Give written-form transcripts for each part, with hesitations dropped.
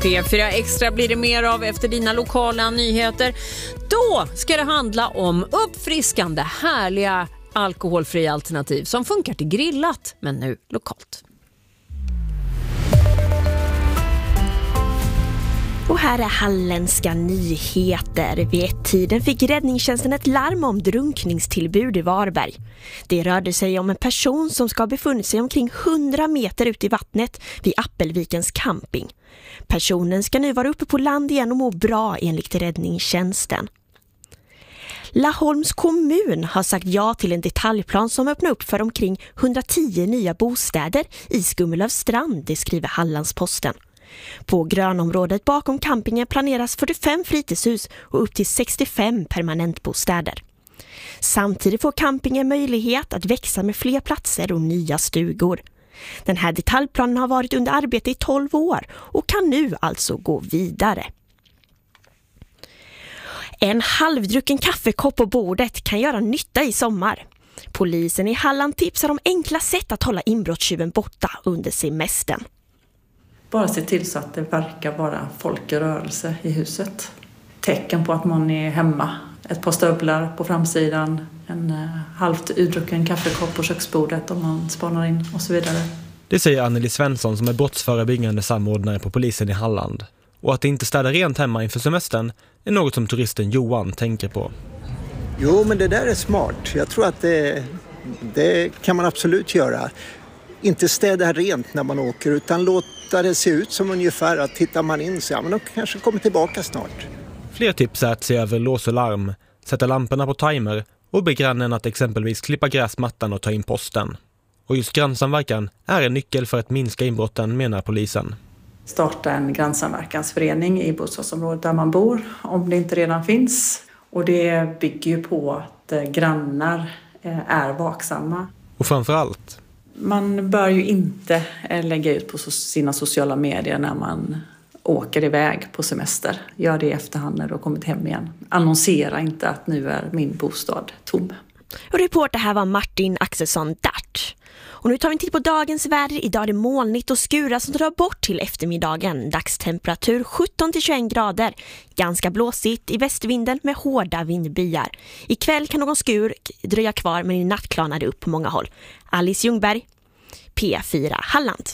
P4 Extra blir det mer av efter dina lokala nyheter. Då ska det handla om uppfriskande, härliga, alkoholfria alternativ som funkar till grillat, men nu lokalt. Och här är halländska nyheter. Vid ett tiden fick räddningstjänsten ett larm om drunkningstillbud i Varberg. Det rörde sig om en person som ska ha befunnit sig omkring 100 meter ut i vattnet vid Appelvikens camping. Personen ska nu vara uppe på land igen och må bra enligt räddningstjänsten. Laholms kommun har sagt ja till en detaljplan som öppnar upp för omkring 110 nya bostäder i Skummelövstrand, det skriver Hallandsposten. På grönområdet bakom campingen planeras 45 fritidshus och upp till 65 permanentbostäder. Samtidigt får campingen möjlighet att växa med fler platser och nya stugor. Den här detaljplanen har varit under arbete i 12 år och kan nu alltså gå vidare. En halvdrucken kaffekopp på bordet kan göra nytta i sommar. Polisen i Halland tipsar om enkla sätt att hålla inbrottstjuven borta under semestern. Bara se till så att det verkar vara folk i rörelse i huset. Tecken på att man är hemma. Ett par stövlar på framsidan, en halvt udrucken kaffekopp på köksbordet om man spanar in och så vidare. Det säger Anneli Svensson som är brottsförebyggande samordnare på polisen i Halland. Och att inte städa rent hemma inför semestern är något som turisten Johan tänker på. Jo, men det där är smart. Jag tror att det kan man absolut göra. Inte städa rent när man åker utan låta det se ut som ungefär att tittar man in så men de kanske kommer tillbaka snart. Fler tips är att se över lås och larm, sätta lamporna på timer och be grannen att exempelvis klippa gräsmattan och ta in posten. Och just grannsamverkan är en nyckel för att minska inbrotten, menar polisen. Starta en grannsamverkansförening i bostadsområdet där man bor, om det inte redan finns. Och det bygger ju på att grannar är vaksamma. Och framförallt, man bör ju inte lägga ut på sina sociala medier när man åker iväg på semester. Gör det i efterhand när du har kommit hem igen. Annonsera inte att nu är min bostad tom. Och reporter här var Martin Axelsson Dart. Och nu tar vi en titt på dagens väder. Idag är det molnigt och skura som drar bort till eftermiddagen. Dagstemperatur 17-21 grader. Ganska blåsigt i västvinden med hårda vindbyar. Ikväll kan någon skur dröja kvar men i natt klarnar det upp på många håll. Alice Ljungberg, P4 Halland.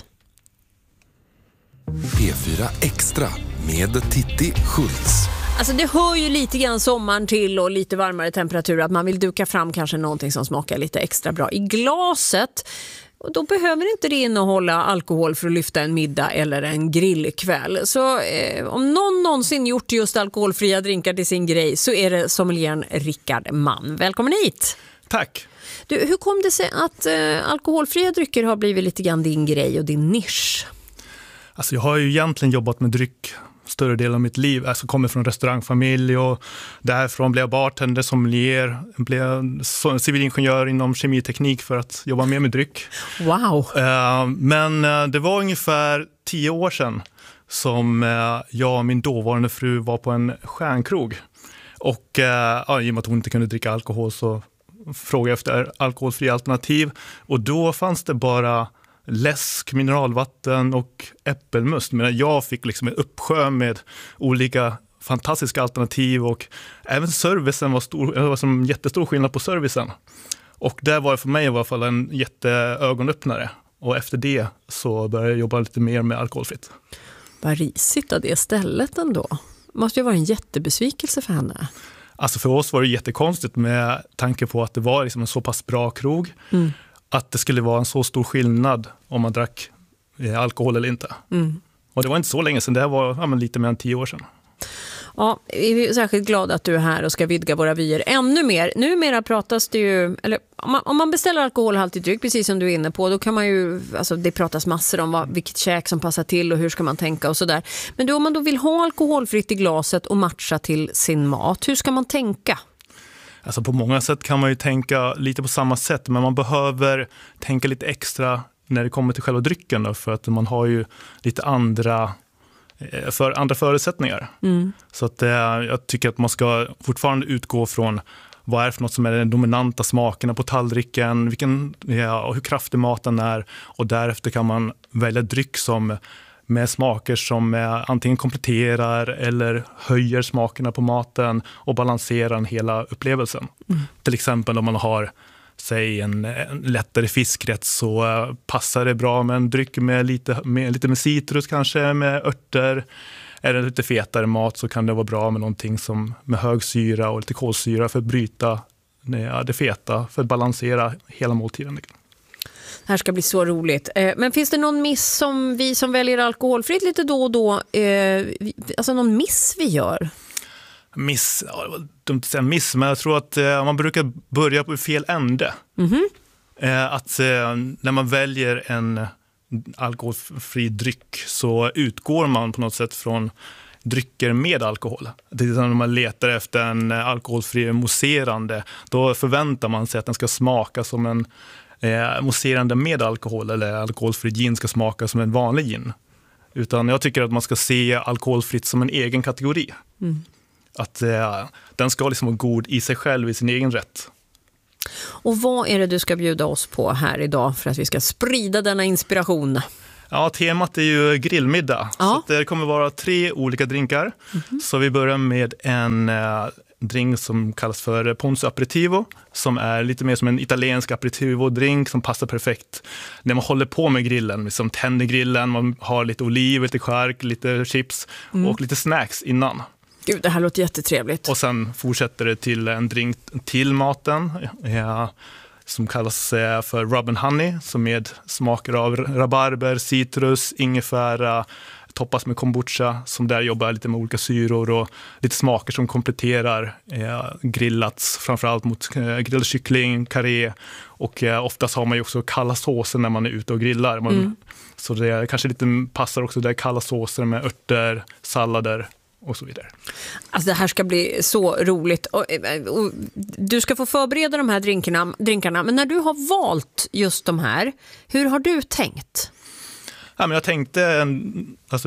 P4 Extra med Titti Schultz. Alltså det hör ju lite grann sommaren till och lite varmare temperatur att man vill duka fram kanske någonting som smakar lite extra bra i glaset. Och då behöver inte det innehålla alkohol för att lyfta en middag eller en grillkväll. Så om någon någonsin gjort just alkoholfria drinkar till sin grej så är det sommelieren Rickard Mann. Välkommen hit! Tack! Du, hur kom det sig att alkoholfria drycker har blivit lite grann din grej och din nisch? Alltså jag har ju egentligen jobbat med dryck större del av mitt liv. Alltså kommer från restaurangfamilj och därifrån blev jag bartender, sommelier, blev civilingenjör inom kemiteknik för att jobba mer med dryck. Wow! Men det var ungefär 10 år sedan som jag och min dåvarande fru var på en stjärnkrog. Och i och med att hon inte kunde dricka alkohol så frågade jag efter alkoholfria alternativ. Och då fanns det bara läsk, mineralvatten och äppelmust. Men jag fick liksom en uppsjö med olika fantastiska alternativ och även servicen var stor, det var som jättestor skillnad på servicen. Och det var för mig i alla fall en jätteögonöppnare. Och efter det så började jag jobba lite mer med alkoholfritt. Vad risigt av det stället ändå. Måste ju vara en jättebesvikelse för henne. Alltså för oss var det jättekonstigt med tanke på att det var liksom en så pass bra krog. Mm. Att det skulle vara en så stor skillnad om man drack alkohol eller inte. Mm. Och det var inte så länge sedan, det var lite mer än 10 år sedan. Ja, vi är särskilt glada att du är här och ska vidga våra vyer ännu mer. Numera pratas det ju, eller om man beställer alkoholhaltigt dryck, precis som du är inne på, då kan man ju, alltså det pratas massor om vilket käk som passar till och hur ska man tänka och sådär. Men då, om man då vill ha alkoholfritt i glaset och matcha till sin mat, hur ska man tänka? Alltså på många sätt kan man ju tänka lite på samma sätt, men man behöver tänka lite extra när det kommer till själva drycken då, för att man har ju lite andra förutsättningar. Mm. Så att jag tycker att man ska fortfarande utgå från vad är det för något som är den dominanta smakerna på tallriken, och hur kraftig maten är, och därefter kan man välja dryck som med smaker som antingen kompletterar eller höjer smakerna på maten och balanserar hela upplevelsen. Till exempel om man har säg en lättare fiskrätt så passar det bra med en dryck med lite med citrus kanske, med örter. Är det lite fetare mat så kan det vara bra med någonting som med hög syra och lite kolsyra för att bryta det feta, för att balansera hela måltiden. Det här ska bli så roligt. Men finns det någon miss som vi som väljer alkoholfritt lite då och då, alltså någon miss vi gör? Miss, ja, det var dumt att säga miss, men jag tror att man brukar börja på fel ände. Att när man väljer en alkoholfri dryck så utgår man på något sätt från drycker med alkohol. Det är när man letar efter en alkoholfri mousserande, då förväntar man sig att den ska smaka som en mousserande med alkohol, eller alkoholfri gin ska smaka som en vanlig gin. Utan jag tycker att man ska se alkoholfritt som en egen kategori. Att den ska liksom vara god i sig själv, i sin egen rätt. Och vad är det du ska bjuda oss på här idag för att vi ska sprida denna inspiration? Ja, temat är ju grillmiddag. Ja. Så det kommer vara 3 olika drinkar. Så vi börjar med en drink som kallas för Ponzo Aperitivo, som är lite mer som en italiensk aperitivo-drink som passar perfekt när man håller på med grillen. Som tänder grillen, man har lite oliv, lite skärk, lite chips och lite snacks innan. Gud, det här låter jättetrevligt. Och sen fortsätter det till en drink till maten som kallas för Rub and Honey, som med smaker av rabarber, citrus, ingefära, toppas med kombucha, som där jobbar lite med olika syror och lite smaker som kompletterar grillats, framförallt mot grillad kyckling, karré, och oftast har man ju också kalla såser när man är ute och grillar. Så det kanske lite passar också där, kalla såser med örter, sallader och så vidare. Alltså det här ska bli så roligt. Och du ska få förbereda de här drinkarna, men när du har valt just de här, hur har du tänkt? Ja, men jag tänkte, alltså,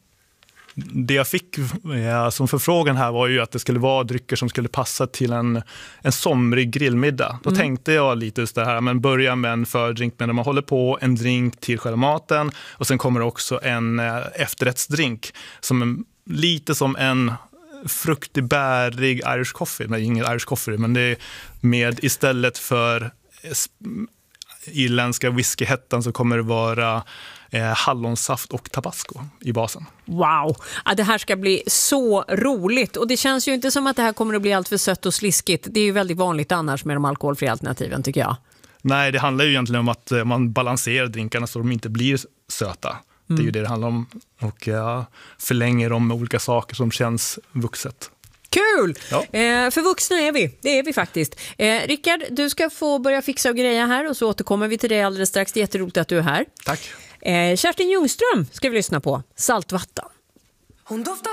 det jag fick som förfrågan här var ju att det skulle vara drycker som skulle passa till en somrig grillmiddag. Då tänkte jag lite just det här, men börja med en fördrink när man håller på, en drink till själva maten, och sen kommer också en efterrättsdrink som lite som en fruktig, bärig Irish coffee. Nej, ingen Irish coffee, men det är med istället för irländska whiskyhettan så kommer det vara hallonsaft och tabasco i basen. Wow, ja, det här ska bli så roligt, och det känns ju inte som att det här kommer att bli allt för sött och sliskigt. Det är ju väldigt vanligt annars med de alkoholfria alternativen, tycker jag. Nej, det handlar ju egentligen om att man balanserar drinkarna så de inte blir söta. Det är ju det handlar om, och förlänger dem med olika saker som känns vuxet. Kul! Ja. För vuxna är vi, det är vi faktiskt. Rickard, du ska få börja fixa och greja här, och så återkommer vi till dig alldeles strax. Det är jätteroligt att du är här. Tack. Kerstin Ljungström ska vi lyssna på, Saltvatten. Hon doftar